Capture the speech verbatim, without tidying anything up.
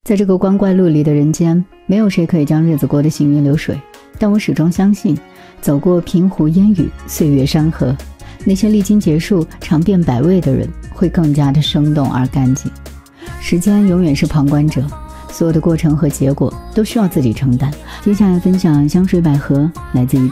在这个光怪陆离的人间，没有谁可以将日子过得行云流水，但我始终相信，走过平湖烟雨，岁月山河，那些历经劫数尝遍百味的人会更加的生动而干净。时间永远是旁观者，所有的过程和结果都需要自己承担。接下来分享香水百合，来自于